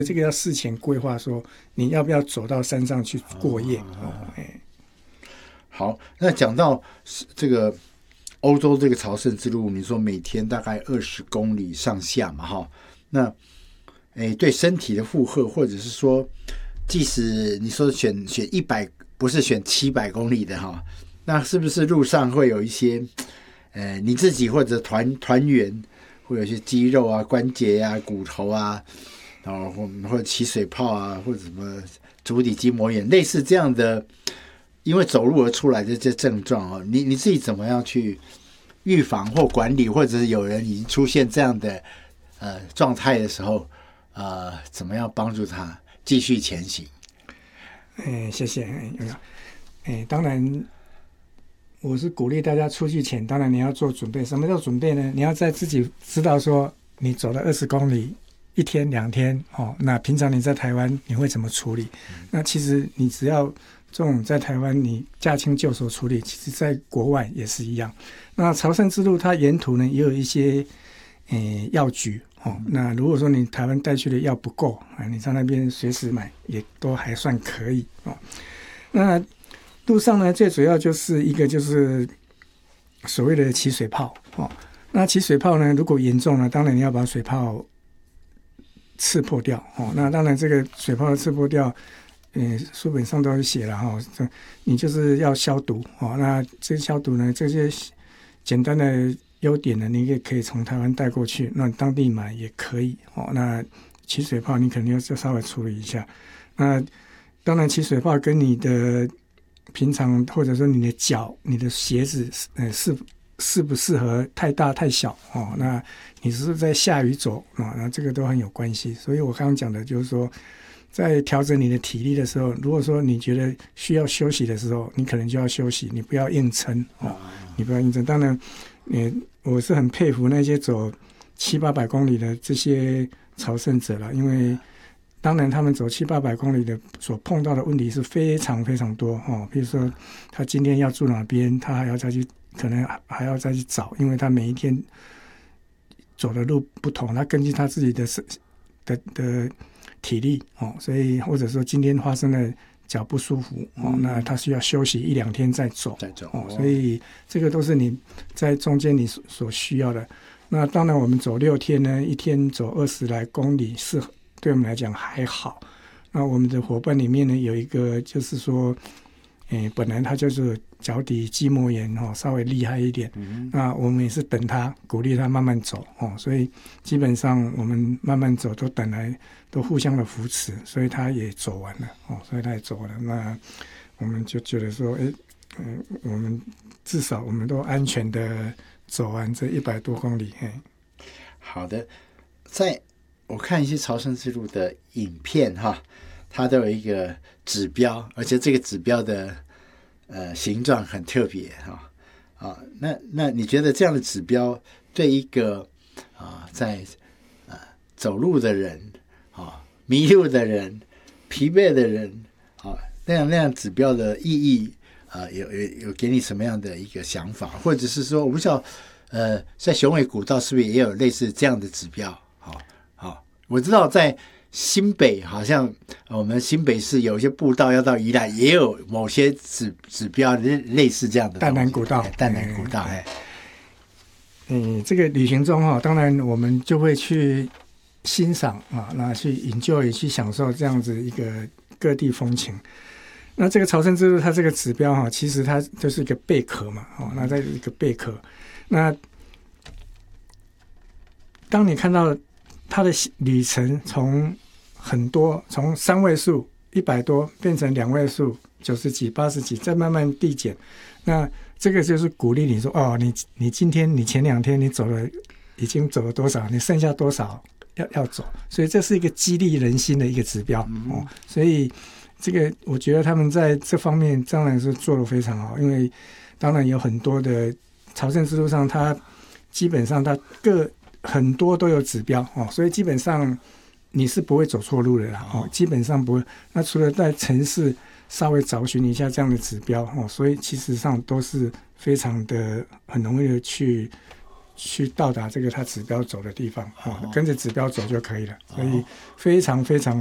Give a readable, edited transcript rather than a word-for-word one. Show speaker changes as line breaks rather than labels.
这个要事前规划，说你要不要走到山上去过夜。
好，那讲到这个欧洲这个朝圣之路，你说每天大概20公里上下嘛，哈，那对身体的负荷，或者是说，即使你说选100，不是选700公里的哈，那是不是路上会有一些你自己或者团员会有一些肌肉啊、关节啊、骨头啊，然后或者起水泡啊，或者什么足底筋膜炎，类似这样的，因为走路而出来的这症状哦，你自己怎么样去预防或管理，或者是有人已经出现这样的状态的时候，怎么样帮助他继续前行？
谢谢。当然，我是鼓励大家出去前，当然你要做准备。什么叫准备呢？你要在自己知道说，你走了20公里，1天2天，那平常你在台湾你会怎么处理？那其实你只要这种在台湾你驾轻就熟处理，其实在国外也是一样。那朝圣之路它沿途呢也有一些药局。那如果说你台湾带去的药不够，你在那边随时买也都还算可以。那路上呢最主要就是一个就是所谓的起水泡。那起水泡呢如果严重了，当然你要把水泡刺破掉。那当然这个水泡的刺破掉，书本上都有写了，你就是要消毒。那这消毒呢，这些简单的优点呢，你也可以从台湾带过去，那当地买也可以。那起水泡你肯定要稍微处理一下。那当然起水泡跟你的平常或者说你的脚、你的鞋子适不适合太大太小。那你是在下雨走，那这个都很有关系。所以我刚刚讲的就是说，在调整你的体力的时候，如果说你觉得需要休息的时候，你可能就要休息，你不要硬撑。你不要硬撑。当然我是很佩服那些走700-800公里的这些朝圣者了，因为当然他们走700-800公里的所碰到的问题是非常非常多。比如说他今天要住哪边，他还要再去，可能还要再去找，因为他每一天走的路不同，他根据他自己的体力，所以或者说今天发生了脚不舒服，那他需要休息1-2天再走。所以这个都是你在中间你所需要的。那当然我们走6天呢，1天走20来公里是对我们来讲还好。那我们的伙伴里面呢有一个就是说本来他就是脚底筋膜炎稍微厉害一点，那我们也是等他，鼓励他慢慢走。所以基本上我们慢慢走都等来都互相的扶持，所以他也走完了。那我们就觉得说我们至少我们都安全的走完这100多公里。
好的，在我看一些朝圣之路的影片它都有一个指标，而且这个指标的形状很特别。那你觉得这样的指标对一个在走路的人迷路的人、疲惫的人那样指标的意义有给你什么样的一个想法？或者是说我不知道在雄伟古道是不是也有类似这样的指标？我知道在新北好像我们新北市有一些步道要到宜兰也有某些指标类似这样的东西。淡南古道
这个旅行中当然我们就会去欣赏那去enjoy去享受这样子一个各地风情。那这个朝圣之路它这个指标其实它就是一个贝壳嘛。那在一个贝壳，那当你看到它的旅程从3位数100多变成2位数90几80几，再慢慢递减。那这个就是鼓励你说你今天你前2天你已经走了多少，你剩下多少要走。所以这是一个激励人心的一个指标。所以这个我觉得他们在这方面当然是做得非常好，因为当然有很多的朝圣之路上它基本上它很多都有指标。所以基本上你是不会走错路的啦。基本上不会。那除了在城市稍微找寻一下这样的指标，所以其实上都是非常的很容易的去去到达这个他指标走的地方跟着指标走就可以了。所以非常非常